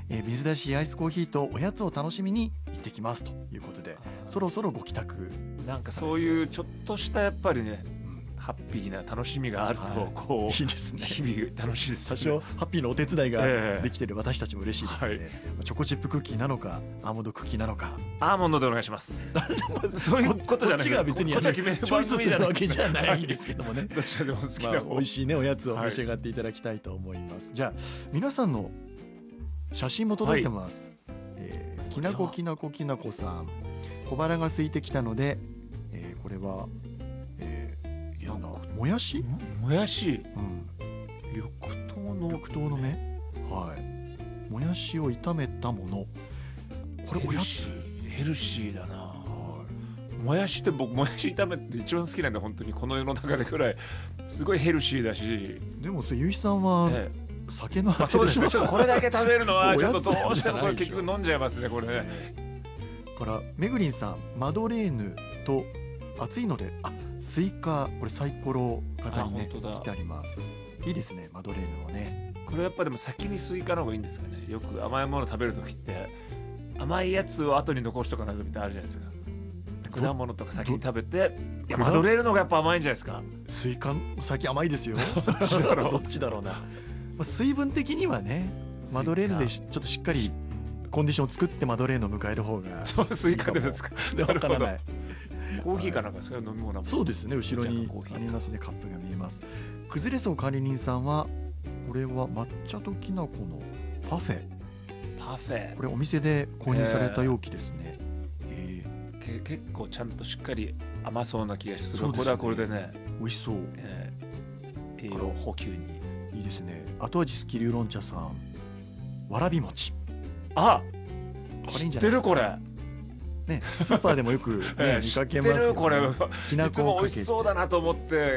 水出しアイスコーヒーとおやつを楽しみに行ってきますということで、そろそろご帰宅。 なんかそういうちょっとしたやっぱりね、ハッピーな楽しみがあると、こういいですね。 日々楽しいです多少ハッピーのお手伝いができてる私たちも嬉しいですね。チョコチップクッキーなのかアーモンドクッキーなのか。 アーモンドでお願いしますそういうことじゃない、 こっちが別にこっちは決めるチョイスするわけじゃないんですけどもねどちらでも好きな方、 美味しいねおやつを召し上がっていただきたいと思います。じゃあ皆さんの写真も届いてます。きなこきなこきなこさん、小腹が空いてきたので、これは、なんだもやし、 もやし、 緑豆の芽、もやしを炒めたもの。これおやつヘルシーだな。もやしって僕もやし炒めって一番好きなんで、本当にこの世の中でくらいすごいヘルシーだし。 でもゆういさんは、酒のそうですね、ちょっとこれだけ食べるのはちょっとどうしてもこれ結局飲んじゃいますねこれね。 からめぐりんさん、マドレーヌと暑いのでスイカ、これサイコロ型にね切ってあります。いいですねマドレーヌはね。 これやっぱでも先にスイカの方がいいんですかね。よく甘いもの食べるときって甘いやつを後に残しとかないとみたいなあるじゃないですか。果物とか先に食べて、いやマドレーヌの方がやっぱ甘いんじゃないですか。 スイカ最近甘いですよどっちだろうな。水分的にはねマドレーヌでちょっとしっかりコンディションを作ってマドレーヌを迎える方が。 そうスイカでですか。 わからない。 コーヒーかなんかそういう飲み物。 そうですね、後ろにありますね、カップが見えます。崩れそう管理人さんは、これは抹茶ときな粉のパフェ。これお店で購入された容器ですね。 結構ちゃんとしっかり甘そうな気がする。これはこれでね美味しそう。 栄養補給にいいですね。後味スキルロン茶さん、わらび餅。 知ってるこれね、スーパーでもよく、ね、見かけますよね。 これきなこをかけていつも美味しそうだなと思って、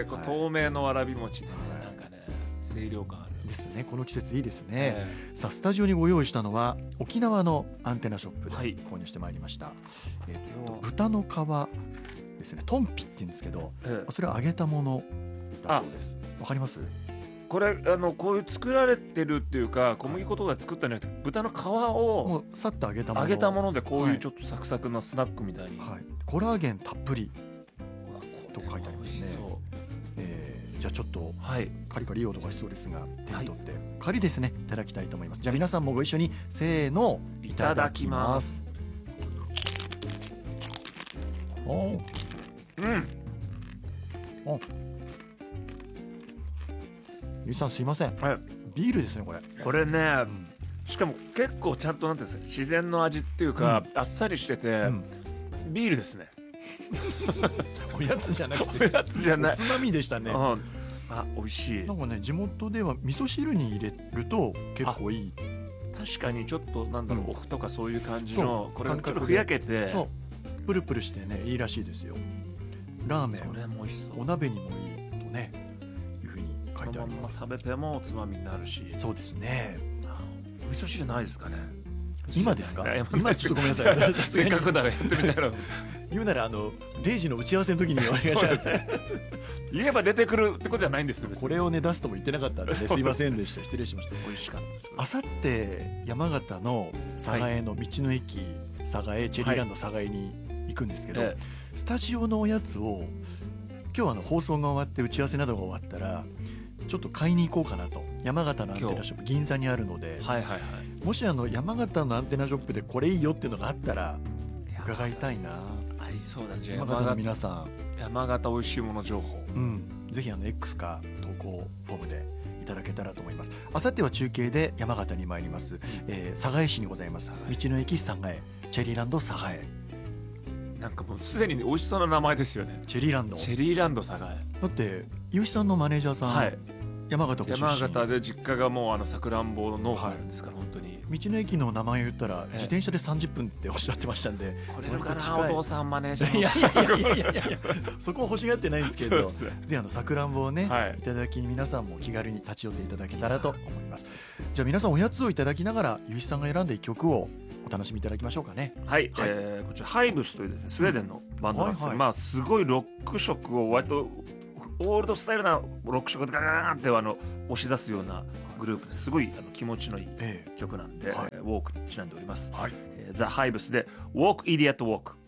透明のわらび餅でね、なんかね清涼感あるですね。この季節いいですね。さあスタジオにご用意したのは沖縄のアンテナショップで購入してまいりました。豚の皮ですね。トンピって言うんですけど、それは揚げたものだそうです。わかります？ これこういう作られてるっていうか、小麦粉とか作ったんじゃなくて豚の皮をもうさっと揚げたもので、こういうちょっとサクサクのスナックみたいに、 コラーゲンたっぷりと書いてありますね。じゃあちょっとカリカリいい音がしそうですが、手に取ってカリですね、いただきたいと思います。じゃあ皆さんもご一緒にせーの、いただきます。ゆうさんすいません、ビールですねこれね。 しかも結構ちゃんとなんていうんですか、自然の味っていうか、あっさりしてて、ビールですねおやつじゃなくておやつじゃない、 おつまみでしたね。 美味しい。 なんかね、地元では味噌汁に入れると結構いい。 確かにちょっとなんだろう、お麩とかそういう感じの、これちょっとふやけて、 そうプルプルしてね、いいらしいですよ。ラーメン、 それも美味しそう。 お鍋にもいいとねいうふうに書いてあります。 食べてもおつまみになるし。 そうですね。 味噌汁ないですかね。 今ですか？今ちょっとごめんなさいせっかくならやってみたら言うなら0時の打ち合わせの時にお願いします。 言えば出てくるってことじゃないんですよ。 これをね出すとも言ってなかったんで、すいませんでした。失礼しました。 美味しかったです。 あさって山形の寒河江の道の駅寒河江チェリーランド寒河江に行くんですけど、スタジオのおやつを今日放送が終わって打ち合わせなどが終わったらちょっと買いに行こうかなと。山形のアンテナショップ銀座にあるので、もし山形のアンテナショップでこれいいよっていうのがあったら伺いたいな。 ありそうだ。じゃあ山形の皆さん、 山形美味しいもの情報、 ぜひX か投稿フォームでいただけたらと思います。あさっては中継で山形に参ります。寒河江市にございます道の駅寒河江チェリーランド寒河江。 なんかもうすでに美味しそうな名前ですよね。 チェリーランド寒河江。だってゆうしさんのマネージャーさん、山形ご出身。 山形で実家がもうさくらんぼの農家なんですから、本当に道の駅の名前を言ったら自転車で30分っておっしゃってましたんで、 これかな、お父さんマネージャー。 いやそこを欲しがってないんですけど、ぜひさくらんぼをね、いただきに皆さんも気軽に立ち寄っていただけたらと思います。じゃあ皆さんおやつをいただきながらゆうしさんが選んだ一曲をお楽しみいただきましょうかね。 こちらハイブスというですね、スウェーデンのバンドなんですけど、すごいロック色を割とオールドスタイルなロック色でガガーンって押し出すようなグループですごい気持ちのいい曲なんで、ウォークにちなんでおります、The Hives で Walk Idiot Walk。